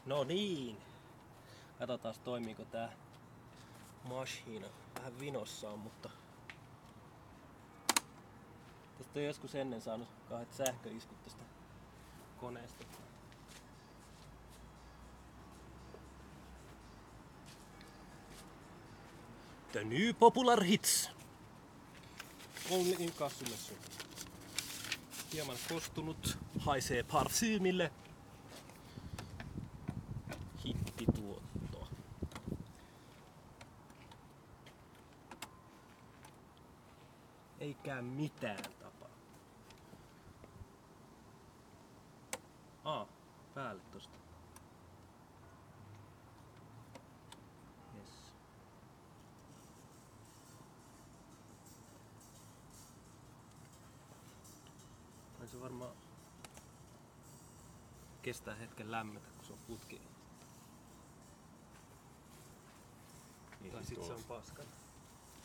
No niin. Katsotaan toimiiko tää machine. Vähän vinossaan, mutta tästä on joskus ennen saanut kahdet sähköiskut tästä koneesta. The new popular hits. Only in Kassumessa. Hieman kostunut, haisee parfyymille. Hittituotto. Ei käy mitään tapaa. Päälle tosta. Yes. Se varmaan kestää hetken lämmetä, kun se on putki. Niin, Tai sit se on paskana.